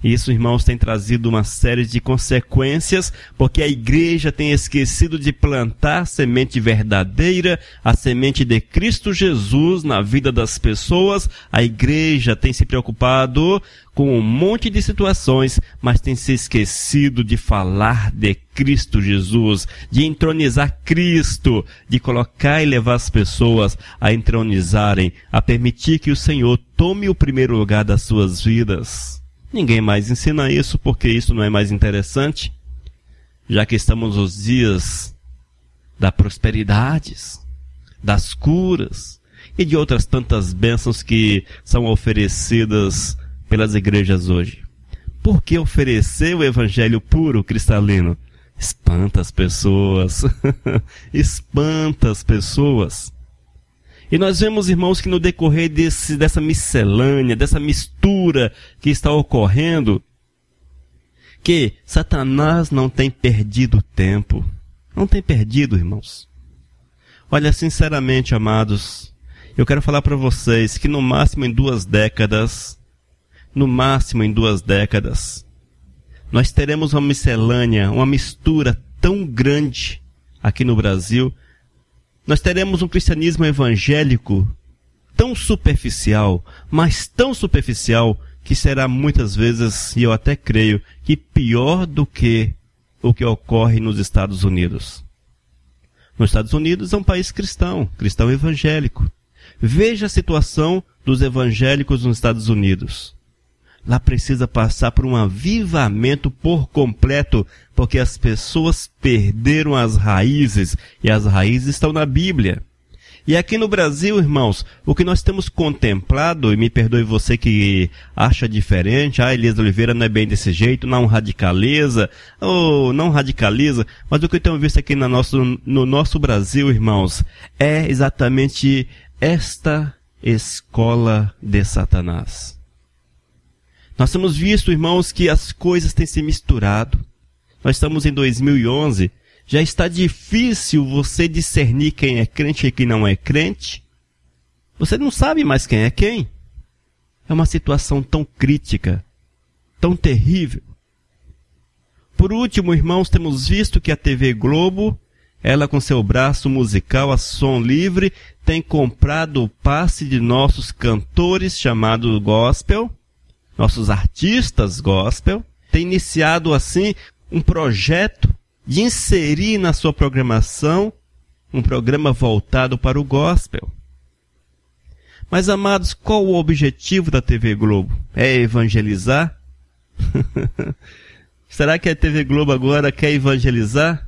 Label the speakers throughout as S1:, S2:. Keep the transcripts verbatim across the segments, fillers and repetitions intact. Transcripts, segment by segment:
S1: Isso, irmãos, tem trazido uma série de consequências, porque a igreja tem esquecido de plantar a semente verdadeira, a semente de Cristo Jesus na vida das pessoas. A igreja tem se preocupado com um monte de situações, mas tem se esquecido de falar de Cristo Jesus, de entronizar Cristo, de colocar e levar as pessoas a entronizarem, a permitir que o Senhor tome o primeiro lugar das suas vidas. Ninguém mais ensina isso, porque isso não é mais interessante, já que estamos nos dias das prosperidades, das curas e de outras tantas bênçãos que são oferecidas pelas igrejas hoje. Por que oferecer o evangelho puro, cristalino? Espanta as pessoas, espanta as pessoas. E nós vemos, irmãos, que no decorrer desse, dessa miscelânea, dessa mistura que está ocorrendo, que Satanás não tem perdido tempo. Não tem perdido, irmãos. Olha, sinceramente, amados, eu quero falar para vocês que no máximo em duas décadas, no máximo em duas décadas, nós teremos uma miscelânea, uma mistura tão grande aqui no Brasil. Nós teremos um cristianismo evangélico tão superficial, mas tão superficial, que será muitas vezes, e eu até creio, que pior do que o que ocorre nos Estados Unidos. Nos Estados Unidos é um país cristão, cristão evangélico. Veja a situação dos evangélicos nos Estados Unidos. Lá precisa passar por um avivamento por completo, porque as pessoas perderam as raízes, e as raízes estão na Bíblia. E aqui no Brasil, irmãos, o que nós temos contemplado, e me perdoe você que acha diferente, ah, Elias Oliveira não é bem desse jeito, não radicaliza, ou não radicaliza, mas o que eu tenho visto aqui no nosso, no nosso Brasil, irmãos, é exatamente esta escola de Satanás. Nós temos visto, irmãos, que as coisas têm se misturado. Nós estamos em dois mil e onze, já está difícil você discernir quem é crente e quem não é crente. Você não sabe mais quem é quem. É uma situação tão crítica, tão terrível. Por último, irmãos, temos visto que a T V Globo, ela com seu braço musical a som livre, tem comprado o passe de nossos cantores chamados gospel, nossos artistas gospel, tem iniciado assim um projeto de inserir na sua programação um programa voltado para o gospel. Mas, amados, qual o objetivo da T V Globo? É evangelizar? Será que a T V Globo agora quer evangelizar?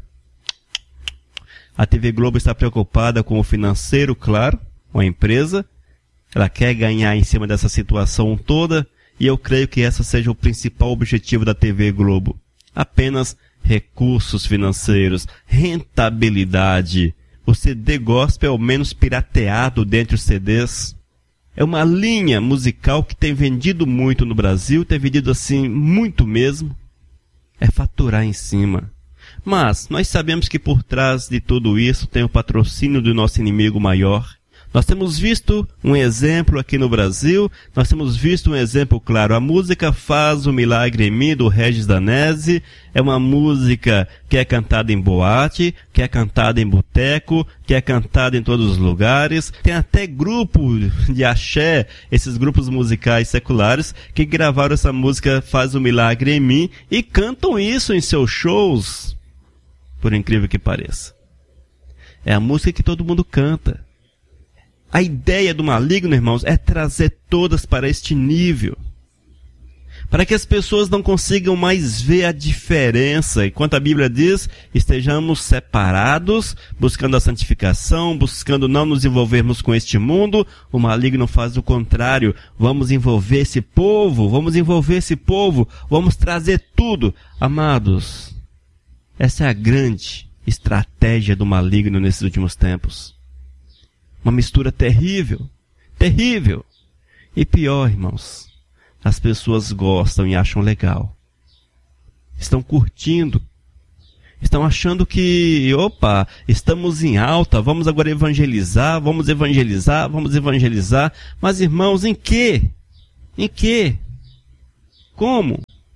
S1: A T V Globo está preocupada com o financeiro, claro, com a empresa. Ela quer ganhar em cima dessa situação toda. E eu creio que esse seja o principal objetivo da T V Globo. Apenas recursos financeiros, rentabilidade. O C D gospel é o menos pirateado dentre os C Ds. É uma linha musical que tem vendido muito no Brasil, tem vendido assim muito mesmo. É faturar em cima. Mas nós sabemos que por trás de tudo isso tem o patrocínio do nosso inimigo maior. Nós temos visto um exemplo aqui no Brasil, nós temos visto um exemplo claro. A música Faz o Milagre em Mim, do Regis Danese, é uma música que é cantada em boate, que é cantada em boteco, que é cantada em todos os lugares. Tem até grupo de axé, esses grupos musicais seculares, que gravaram essa música Faz o Milagre em Mim e cantam isso em seus shows, por incrível que pareça. É a música que todo mundo canta. A ideia do maligno, irmãos, é trazer todas para este nível. Para que as pessoas não consigam mais ver a diferença. Enquanto a Bíblia diz, estejamos separados, buscando a santificação, buscando não nos envolvermos com este mundo. O maligno faz o contrário. Vamos envolver esse povo, vamos envolver esse povo, vamos trazer tudo. Amados, essa é a grande estratégia do maligno nesses últimos tempos. Uma mistura terrível, terrível. E pior, irmãos, as pessoas gostam e acham legal. Estão curtindo. Estão achando que, opa, estamos em alta, vamos agora evangelizar, vamos evangelizar, vamos evangelizar. Mas, irmãos, em quê? Em quê? Como?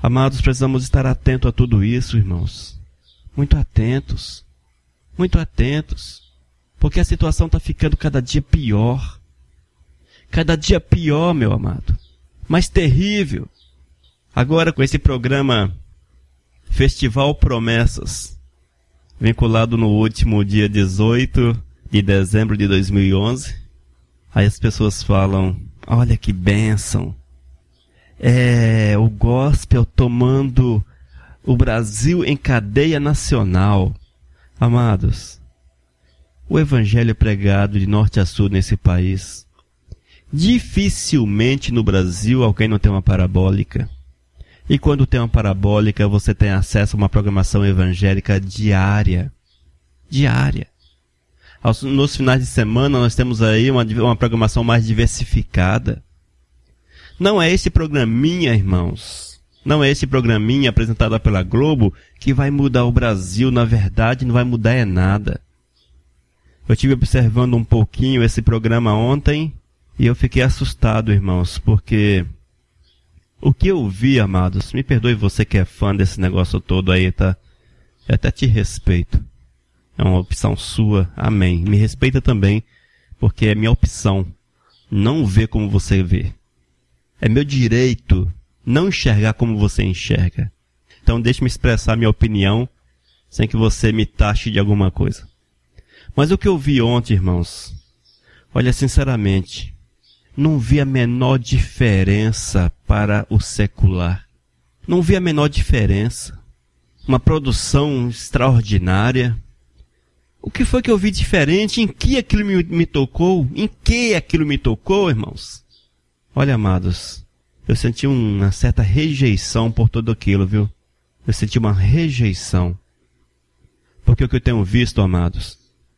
S1: Amados, precisamos estar atentos a tudo isso, irmãos. Muito atentos. Muito atentos. Porque a situação está ficando cada dia pior. Cada dia pior, meu amado. Mais terrível. Agora com esse programa Festival Promessas, vinculado no último dia dezoito de dezembro de dois mil e onze, aí as pessoas falam, olha que bênção. É o gospel tomando o Brasil em cadeia nacional. Amados, o evangelho pregado de norte a sul nesse país, dificilmente no Brasil alguém não tem uma parabólica. E quando tem uma parabólica, você tem acesso a uma programação evangélica diária. Diária. Nos finais de semana nós temos aí uma, uma programação mais diversificada. Não é esse programinha, irmãos, não é esse programinha apresentado pela Globo que vai mudar o Brasil. Na verdade, não vai mudar é nada. Eu estive observando um pouquinho esse programa ontem e eu fiquei assustado, irmãos, porque o que eu vi, amados, me perdoe você que é fã desse negócio todo aí, tá? Eu até te respeito. É uma opção sua, amém. Me respeita também, porque é minha opção não ver como você vê. É meu direito não enxergar como você enxerga. Então deixe-me expressar minha opinião sem que você me taxe de alguma coisa. Mas o que eu vi ontem, irmãos, olha, sinceramente, não vi a menor diferença para o secular. Não vi a menor diferença. Uma produção extraordinária. O que foi que eu vi diferente? Em que aquilo me, me tocou? Em que aquilo me tocou, irmãos? Olha, amados, eu senti uma certa rejeição por tudo aquilo, viu? Eu senti uma rejeição. Porque o que eu tenho visto, amados,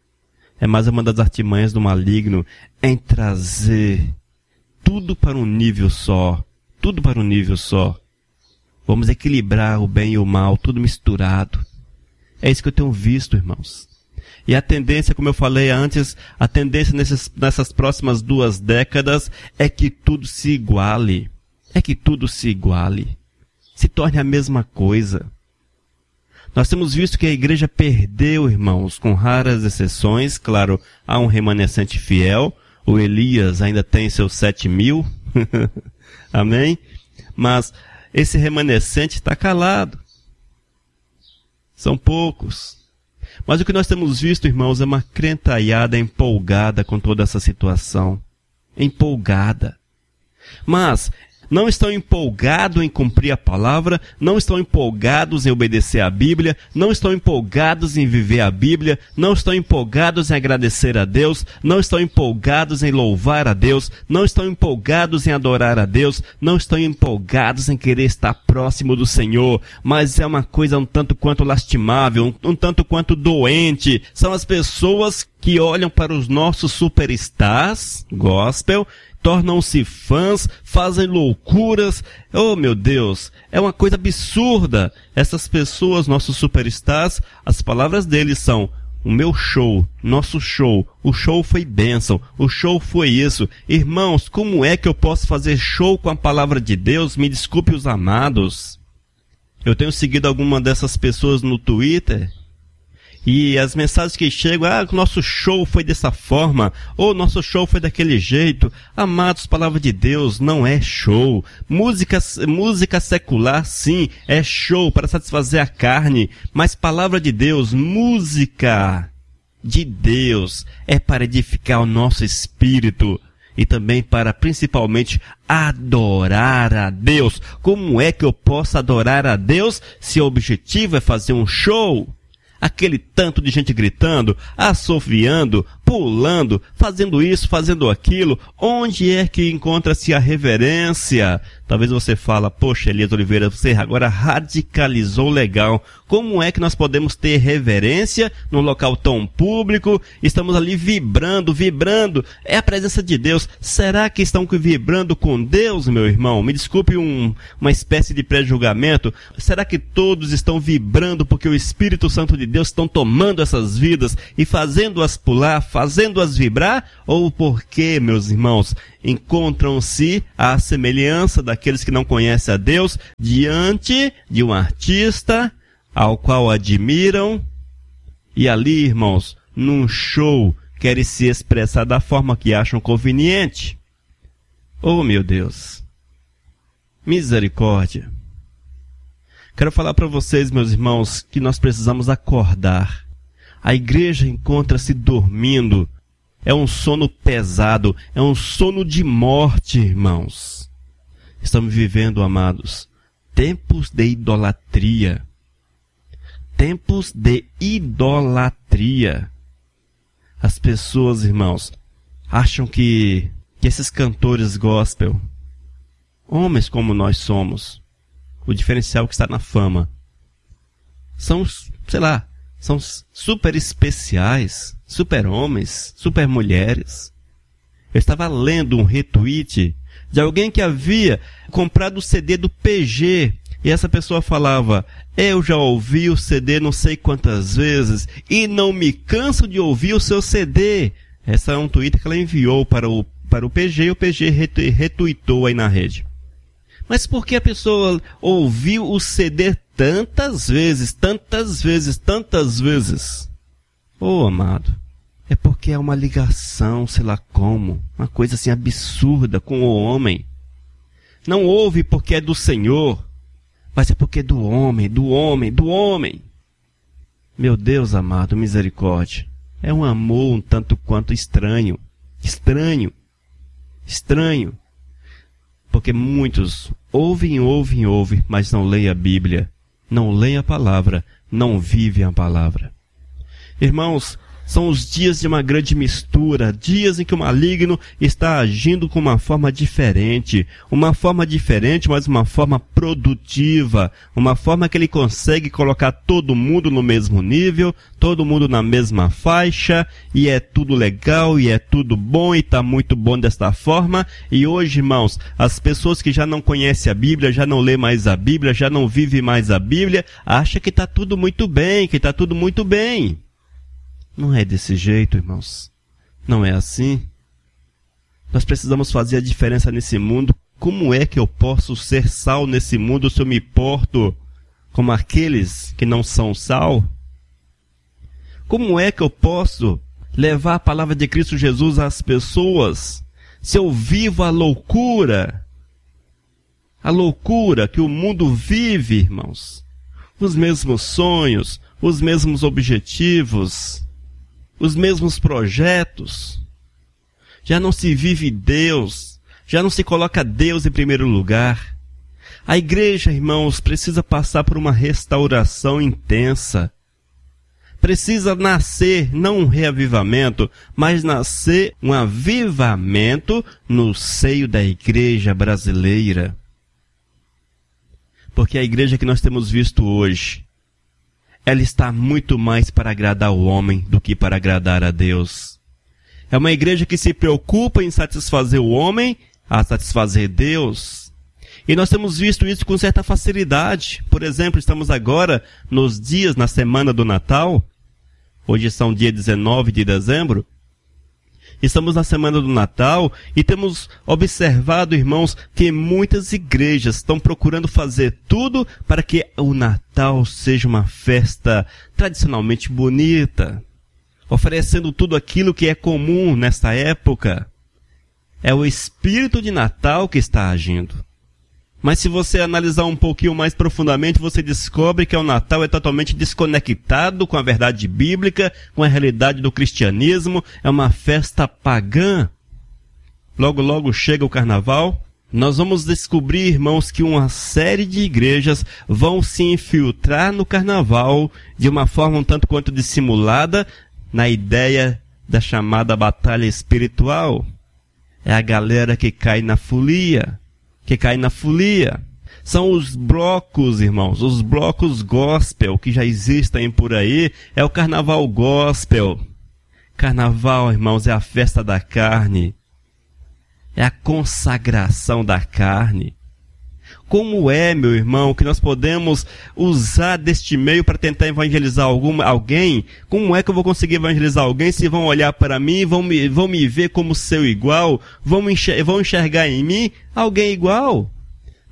S1: é mais uma das artimanhas do maligno em trazer tudo para um nível só. Tudo para um nível só. Vamos equilibrar o bem e o mal, tudo misturado. É isso que eu tenho visto, irmãos. E a tendência, como eu falei antes, a tendência nesses, nessas próximas duas décadas é que tudo se iguale. É que tudo se iguale. Se torne a mesma coisa. Nós temos visto que a igreja perdeu, irmãos, com raras exceções. Claro, há um remanescente fiel. O Elias ainda tem seus sete mil. Amém? Mas esse remanescente está calado. São poucos. Mas o que nós temos visto, irmãos, é uma crentaiada empolgada com toda essa situação. Empolgada. Mas não estão empolgados em cumprir a palavra, não estão empolgados em obedecer a Bíblia, não estão empolgados em viver a Bíblia, não estão empolgados em agradecer a Deus, não estão empolgados em louvar a Deus, não estão empolgados em adorar a Deus, não estão empolgados em querer estar próximo do Senhor, mas é uma coisa um tanto quanto lastimável, um, um tanto quanto doente. São as pessoas que olham para os nossos superstars, gospel, tornam-se fãs, fazem loucuras. Oh, meu Deus, é uma coisa absurda. Essas pessoas, nossos superstars, as palavras deles são: o meu show, nosso show, o show foi bênção, o show foi isso. Irmãos, como é que eu posso fazer show com a palavra de Deus? Me desculpe os amados. Eu tenho seguido alguma dessas pessoas no Twitter. E as mensagens que chegam, ah, nosso show foi dessa forma, ou nosso show foi daquele jeito. Amados, palavra de Deus não é show. Música, música secular, sim, é show para satisfazer a carne. Mas palavra de Deus, música de Deus, é para edificar o nosso espírito. E também para, principalmente, adorar a Deus. Como é que eu posso adorar a Deus se o objetivo é fazer um show? Aquele tanto de gente gritando, assoviando, pulando, fazendo isso, fazendo aquilo. Onde é que encontra-se a reverência? Talvez você fala, poxa, Elias Oliveira, você agora radicalizou legal. Como é que nós podemos ter reverência num local tão público? Estamos ali vibrando, vibrando. É a presença de Deus. Será que estão vibrando com Deus, meu irmão? Me desculpe um, uma espécie de pré-julgamento. Será que todos estão vibrando porque o Espírito Santo de Deus estão tomando essas vidas e fazendo-as pular, fazendo-as vibrar? Ou porque, meus irmãos, encontram-se à semelhança da daqueles que não conhecem a Deus diante de um artista ao qual admiram e ali, irmãos, num show, querem se expressar da forma que acham conveniente. Oh, meu Deus! Misericórdia! Quero falar para vocês, meus irmãos, que nós precisamos acordar. A igreja encontra-se dormindo. É um sono pesado, é um sono de morte, irmãos. Estamos vivendo, amados, tempos de idolatria. Tempos de idolatria. As pessoas, irmãos, acham que, que esses cantores gospel, homens como nós somos, o diferencial que está na fama, são, sei lá, são super especiais, super homens, super mulheres. Eu estava lendo um retweet de alguém que havia comprado o C D do P G, e essa pessoa falava: eu já ouvi o C D não sei quantas vezes e não me canso de ouvir o seu C D. Essa é um tweet que ela enviou para o, para o P G e o P G retweetou aí na rede. Mas por que a pessoa ouviu o C D tantas vezes, tantas vezes, tantas vezes? Oh, amado, é porque é uma ligação, sei lá como, uma coisa assim absurda com o homem. Não ouve porque é do Senhor, mas é porque é do homem, do homem, do homem. Meu Deus amado, misericórdia. É um amor um tanto quanto estranho. Estranho. Estranho. Porque muitos ouvem, ouvem, ouvem, mas não leem a Bíblia. Não leem a palavra. Não vivem a palavra. Irmãos, são os dias de uma grande mistura, dias em que o maligno está agindo com uma forma diferente, uma forma diferente, mas uma forma produtiva, uma forma que ele consegue colocar todo mundo no mesmo nível, todo mundo na mesma faixa, e é tudo legal, e é tudo bom, e está muito bom desta forma. E hoje, irmãos, as pessoas que já não conhecem a Bíblia, já não lê mais a Bíblia, já não vivem mais a Bíblia, acham que está tudo muito bem, que está tudo muito bem. Não é desse jeito, irmãos. Não é assim. Nós precisamos fazer a diferença nesse mundo. Como é que eu posso ser sal nesse mundo se eu me porto como aqueles que não são sal? Como é que eu posso levar a palavra de Cristo Jesus às pessoas se eu vivo a loucura? A loucura que o mundo vive, irmãos. Os mesmos sonhos, os mesmos objetivos, os mesmos projetos. Já não se vive Deus, já não se coloca Deus em primeiro lugar. A igreja, irmãos, precisa passar por uma restauração intensa. Precisa nascer, não um reavivamento, mas nascer um avivamento no seio da igreja brasileira. Porque a igreja que nós temos visto hoje, ela está muito mais para agradar o homem do que para agradar a Deus. É uma igreja que se preocupa em satisfazer o homem, a satisfazer Deus. E nós temos visto isso com certa facilidade. Por exemplo, estamos agora nos dias, na semana do Natal. Hoje são dia dezenove de dezembro. Estamos na semana do Natal e temos observado, irmãos, que muitas igrejas estão procurando fazer tudo para que o Natal seja uma festa tradicionalmente bonita, oferecendo tudo aquilo que é comum nesta época. É o espírito de Natal que está agindo. Mas se você analisar um pouquinho mais profundamente, você descobre que o Natal é totalmente desconectado com a verdade bíblica, com a realidade do cristianismo. É uma festa pagã. Logo, logo chega o Carnaval. Nós vamos descobrir, irmãos, que uma série de igrejas vão se infiltrar no Carnaval de uma forma um tanto quanto dissimulada, na ideia da chamada batalha espiritual. É a galera que cai na folia. que cai na folia. São os blocos, irmãos, os blocos gospel que já existem por aí. É o carnaval gospel. Carnaval, irmãos, é a festa da carne. É a consagração da carne. Como é, meu irmão, que nós podemos usar deste meio para tentar evangelizar algum, alguém? Como é que eu vou conseguir evangelizar alguém se vão olhar para mim, vão me, vão me ver como seu igual, vão, enxer, vão enxergar em mim alguém igual?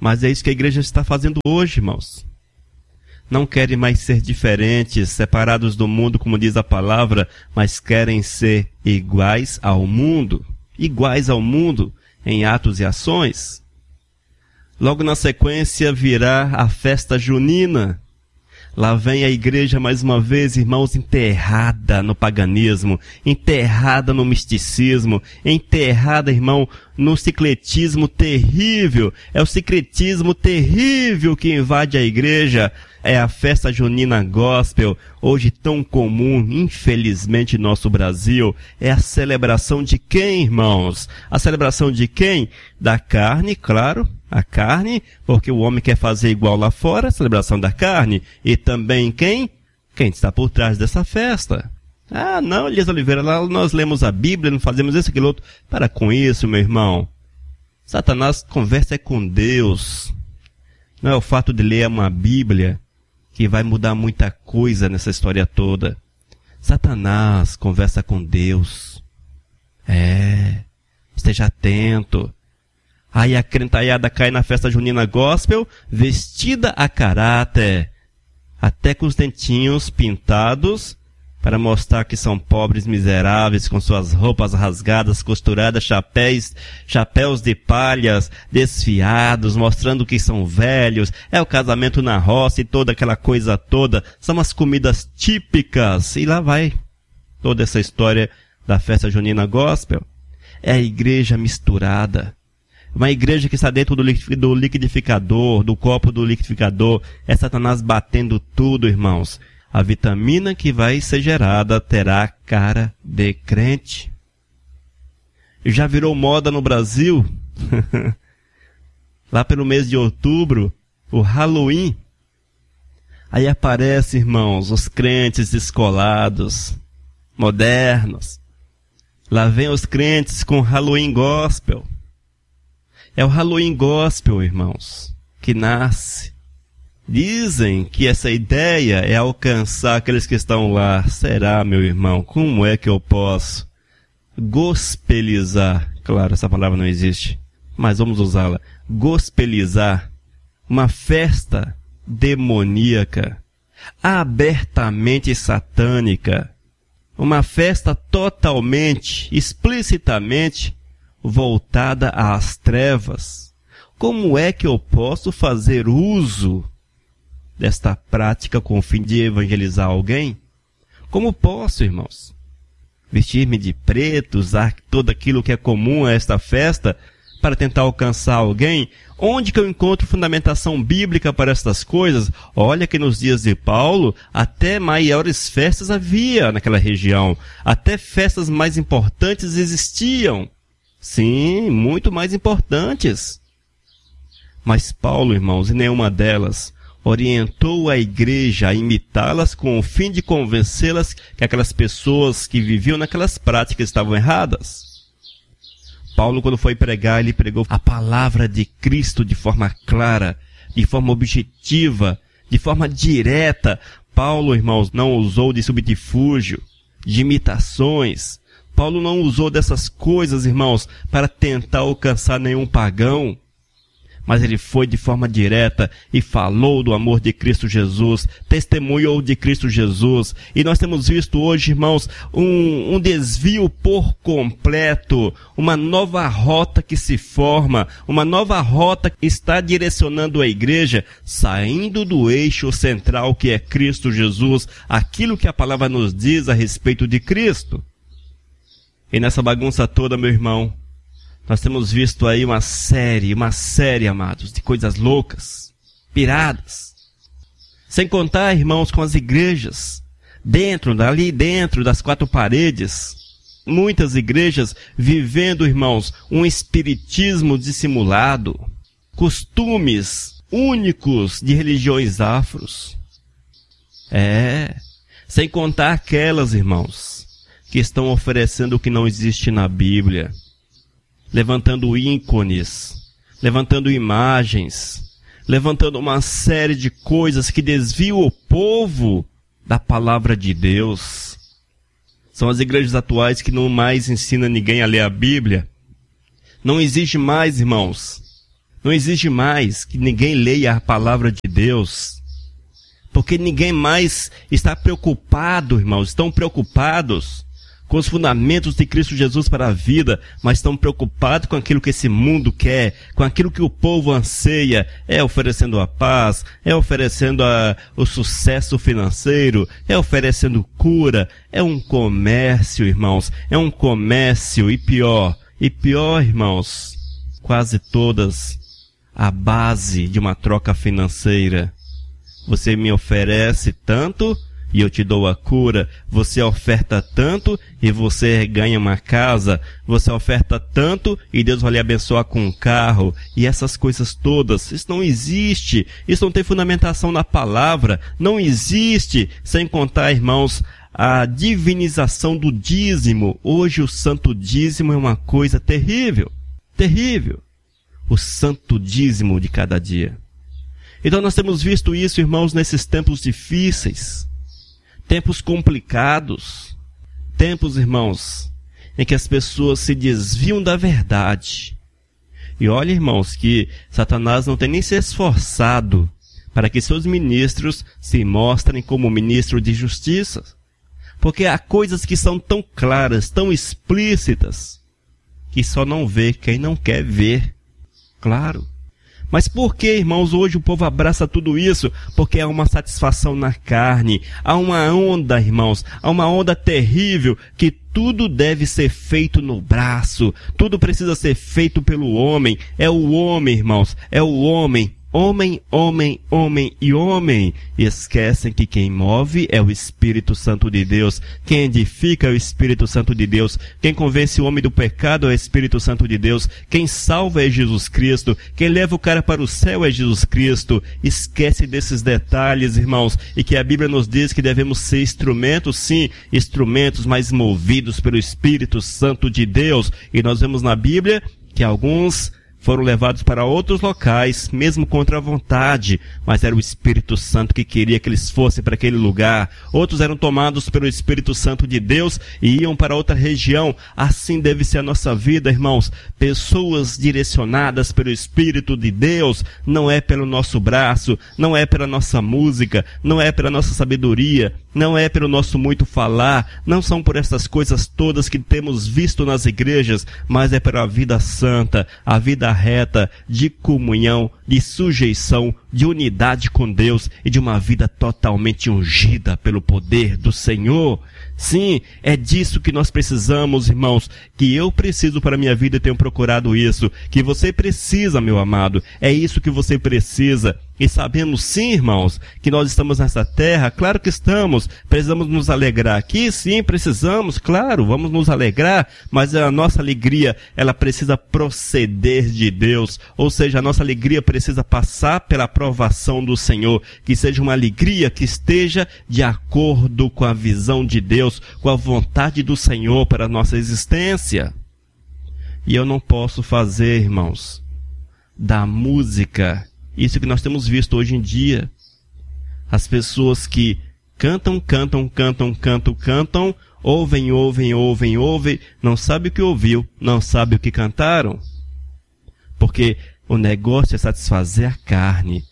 S1: Mas é isso que a igreja está fazendo hoje, irmãos. Não querem mais ser diferentes, separados do mundo, como diz a palavra, mas querem ser iguais ao mundo. Iguais ao mundo em atos e ações. Logo na sequência virá a festa junina. Lá vem a igreja mais uma vez, irmãos, enterrada no paganismo, enterrada no misticismo, enterrada, irmão, no secretismo terrível. É o secretismo terrível que invade a igreja. É a festa junina gospel, hoje tão comum, infelizmente, no nosso Brasil. É a celebração de quem, irmãos? A celebração de quem? Da carne, claro. A carne, porque o homem quer fazer igual lá fora, a celebração da carne. E também quem? Quem está por trás dessa festa. Ah, não, Elias Oliveira, lá nós lemos a Bíblia, não fazemos isso, aquilo outro. Para com isso, meu irmão. Satanás conversa é com Deus. Não é o fato de ler uma Bíblia que vai mudar muita coisa nessa história toda. Satanás conversa com Deus. É, esteja atento. Aí a crentaiada cai na festa junina gospel, vestida a caráter, até com os dentinhos pintados, para mostrar que são pobres miseráveis, com suas roupas rasgadas, costuradas, chapéus, chapéus de palhas, desfiados, mostrando que são velhos. É o casamento na roça e toda aquela coisa toda. São as comidas típicas. E lá vai toda essa história da festa junina gospel. É a igreja misturada. Uma igreja que está dentro do liquidificador, do copo do liquidificador. É Satanás batendo tudo, irmãos. A vitamina que vai ser gerada terá cara de crente. Já virou moda no Brasil, lá pelo mês de outubro, o Halloween. Aí aparece, irmãos, os crentes descolados, modernos. Lá vem os crentes com Halloween gospel. É o Halloween gospel, irmãos, que nasce. Dizem que essa ideia é alcançar aqueles que estão lá. Será, meu irmão? Como é que eu posso gospelizar? Claro, essa palavra não existe, mas vamos usá-la. Gospelizar uma festa demoníaca, abertamente satânica, uma festa totalmente, explicitamente voltada às trevas. Como é que eu posso fazer uso desta prática com o fim de evangelizar alguém? Como posso, irmãos? Vestir-me de preto, usar tudo aquilo que é comum a esta festa para tentar alcançar alguém? Onde que eu encontro fundamentação bíblica para estas coisas? Olha que nos dias de Paulo, até maiores festas havia naquela região. Até festas mais importantes existiam. Sim, muito mais importantes. Mas Paulo, irmãos, em nenhuma delas orientou a igreja a imitá-las com o fim de convencê-las que aquelas pessoas que viviam naquelas práticas estavam erradas. Paulo, quando foi pregar, ele pregou a palavra de Cristo de forma clara, de forma objetiva, de forma direta. Paulo, irmãos, não usou de subterfúgio, de imitações. Paulo não usou dessas coisas, irmãos, para tentar alcançar nenhum pagão. Mas ele foi de forma direta e falou do amor de Cristo Jesus, testemunhou de Cristo Jesus. E nós temos visto hoje, irmãos, um, um desvio por completo, uma nova rota que se forma, uma nova rota que está direcionando a igreja, saindo do eixo central que é Cristo Jesus, aquilo que a palavra nos diz a respeito de Cristo. E nessa bagunça toda, meu irmão, nós temos visto aí uma série, uma série, amados, de coisas loucas, piradas. Sem contar, irmãos, com as igrejas, dentro, ali dentro das quatro paredes. Muitas igrejas vivendo, irmãos, um espiritismo dissimulado. Costumes únicos de religiões afros. É, sem contar aquelas, irmãos, que estão oferecendo o que não existe na Bíblia. Levantando ícones, levantando imagens, levantando uma série de coisas que desviam o povo da palavra de Deus. São as igrejas atuais que não mais ensinam ninguém a ler a Bíblia. Não existe mais, irmãos, Não exige mais que ninguém leia a palavra de Deus. Porque ninguém mais está preocupado, irmãos. Estão preocupados com os fundamentos de Cristo Jesus para a vida, mas estão preocupados com aquilo que esse mundo quer, com aquilo que o povo anseia, é oferecendo a paz, é oferecendo a, o sucesso financeiro, é oferecendo cura, é um comércio, irmãos, é um comércio, e pior, e pior, irmãos, quase todas a base de uma troca financeira. Você me oferece tanto e eu te dou a cura. Você oferta tanto e você ganha uma casa. Você oferta tanto e Deus vai lhe abençoar com um carro. E essas coisas todas, isso não existe. Isso não tem fundamentação na palavra. Não existe. Sem contar, irmãos, a divinização do dízimo. Hoje o santo dízimo é uma coisa terrível. Terrível. O santo dízimo de cada dia. Então nós temos visto isso, irmãos, nesses tempos difíceis. Tempos complicados, tempos, irmãos, em que as pessoas se desviam da verdade. E olha, irmãos, que Satanás não tem nem se esforçado para que seus ministros se mostrem como ministro de justiça. Porque há coisas que são tão claras, tão explícitas, que só não vê quem não quer ver. Claro. Mas por que, irmãos, hoje o povo abraça tudo isso? Porque há uma satisfação na carne, há uma onda, irmãos, há uma onda terrível que tudo deve ser feito no braço, tudo precisa ser feito pelo homem, é o homem, irmãos, é o homem. Homem, homem, homem e homem. E esquecem que quem move é o Espírito Santo de Deus. Quem edifica é o Espírito Santo de Deus. Quem convence o homem do pecado é o Espírito Santo de Deus. Quem salva é Jesus Cristo. Quem leva o cara para o céu é Jesus Cristo. Esquece desses detalhes, irmãos. E que a Bíblia nos diz que devemos ser instrumentos, sim, instrumentos, mas movidos pelo Espírito Santo de Deus. E nós vemos na Bíblia que alguns foram levados para outros locais, mesmo contra a vontade, mas era o Espírito Santo que queria que eles fossem para aquele lugar. Outros eram tomados pelo Espírito Santo de Deus e iam para outra região. Assim deve ser a nossa vida, irmãos. Pessoas direcionadas pelo Espírito de Deus, não é pelo nosso braço, não é pela nossa música, não é pela nossa sabedoria, não é pelo nosso muito falar, não são por essas coisas todas que temos visto nas igrejas, mas é pela vida santa, a vida reta, de comunhão, de sujeição, de unidade com Deus e de uma vida totalmente ungida pelo poder do Senhor. Sim, é disso que nós precisamos, irmãos, que eu preciso para a minha vida e tenho procurado isso, que você precisa, meu amado, é isso que você precisa. E sabemos sim, irmãos, que nós estamos nessa terra, claro que estamos, precisamos nos alegrar aqui, sim, precisamos, claro, vamos nos alegrar, mas a nossa alegria, ela precisa proceder de Deus, ou seja, a nossa alegria precisa passar pela aprovação do Senhor, que seja uma alegria que esteja de acordo com a visão de Deus, com a vontade do Senhor para a nossa existência. E eu não posso fazer, irmãos, da música, isso que nós temos visto hoje em dia. As pessoas que cantam, cantam, cantam, cantam, cantam, ouvem, ouvem, ouvem, ouvem, não sabe o que ouviu, não sabe o que cantaram. Porque o negócio é satisfazer a carne.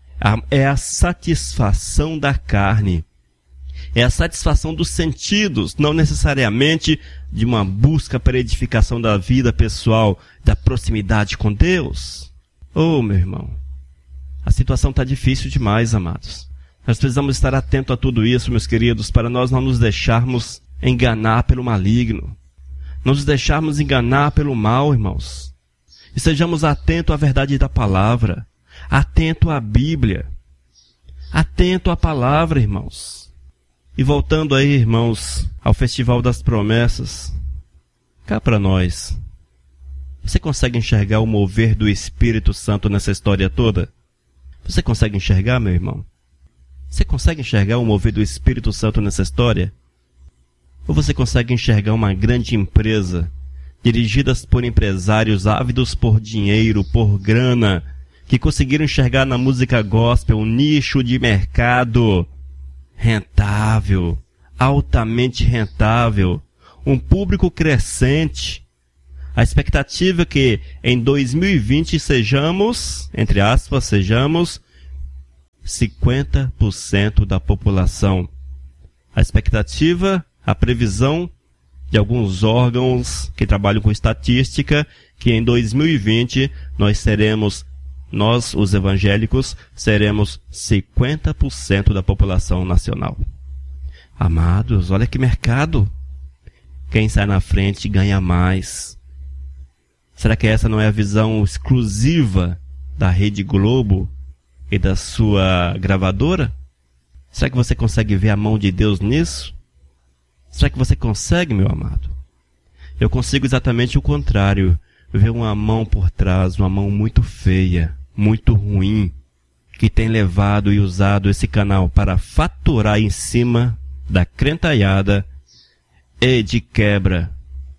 S1: É a satisfação da carne. É a satisfação dos sentidos, não necessariamente de uma busca para a edificação da vida pessoal, da proximidade com Deus. Oh, meu irmão, a situação está difícil demais, amados. Nós precisamos estar atentos a tudo isso, meus queridos, para nós não nos deixarmos enganar pelo maligno. Não nos deixarmos enganar pelo mal, irmãos. E sejamos atentos à verdade da palavra. Atento à Bíblia. Atento à palavra, irmãos. E voltando aí, irmãos, ao Festival das Promessas, cá para nós. Você consegue enxergar o mover do Espírito Santo nessa história toda? Você consegue enxergar, meu irmão? Você consegue enxergar o mover do Espírito Santo nessa história? Ou você consegue enxergar uma grande empresa, dirigida por empresários ávidos por dinheiro, por grana, que conseguiram enxergar na música gospel um nicho de mercado rentável, altamente rentável, um público crescente. A expectativa é que em dois mil e vinte sejamos, entre aspas, sejamos cinquenta por cento da população. A expectativa, a previsão de alguns órgãos que trabalham com estatística, que em dois mil e vinte nós seremos, nós os evangélicos, seremos cinquenta por cento da população nacional. Amados, olha que mercado. Quem sai na frente ganha mais. Será que essa não é a visão exclusiva da Rede Globo e da sua gravadora? Será que você consegue ver a mão de Deus nisso? Será que você consegue, meu amado? Eu consigo exatamente o contrário. Ver uma mão por trás, uma mão muito feia, muito ruim, que tem levado e usado esse canal para faturar em cima da crentalhada e de quebra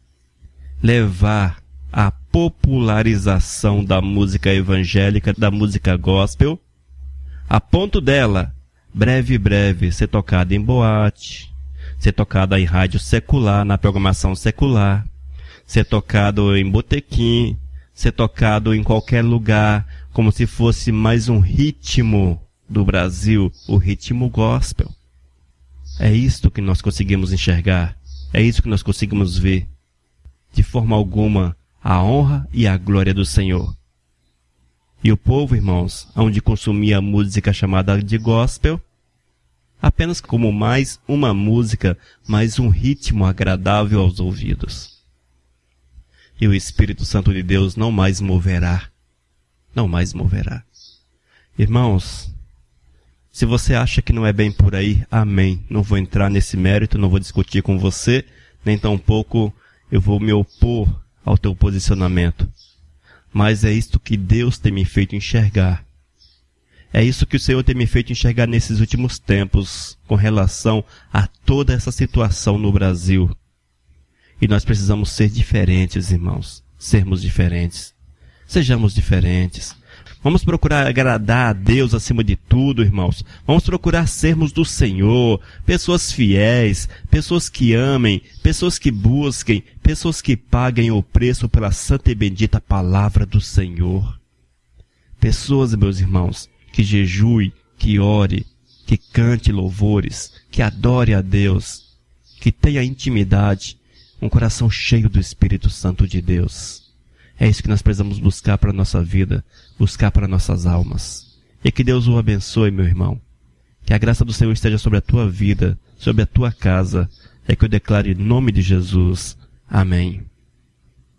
S1: levar a popularização da música evangélica, da música gospel, a ponto dela, breve, breve, ser tocada em boate, ser tocada em rádio secular, na programação secular, ser tocado em botequim, ser tocado em qualquer lugar, como se fosse mais um ritmo do Brasil, o ritmo gospel. É isto que nós conseguimos enxergar, é isso que nós conseguimos ver. De forma alguma, a honra e a glória do Senhor. E o povo, irmãos, onde consumia a música chamada de gospel, apenas como mais uma música, mais um ritmo agradável aos ouvidos. E o Espírito Santo de Deus não mais moverá, não mais moverá. Irmãos, se você acha que não é bem por aí, amém. Não vou entrar nesse mérito, não vou discutir com você, nem tampouco eu vou me opor ao teu posicionamento. Mas é isto que Deus tem me feito enxergar. É isso que o Senhor tem me feito enxergar nesses últimos tempos, com relação a toda essa situação no Brasil. E nós precisamos ser diferentes, irmãos. Sermos diferentes. Sejamos diferentes. Vamos procurar agradar a Deus acima de tudo, irmãos. Vamos procurar sermos do Senhor, pessoas fiéis, pessoas que amem, pessoas que busquem, pessoas que paguem o preço pela santa e bendita palavra do Senhor. Pessoas, meus irmãos, que jejue, que ore, que cante louvores, que adore a Deus, que tenha intimidade, um coração cheio do Espírito Santo de Deus. É isso que nós precisamos buscar para a nossa vida, buscar para nossas almas. E que Deus o abençoe, meu irmão. Que a graça do Senhor esteja sobre a tua vida, sobre a tua casa. É que eu declare em nome de Jesus. Amém.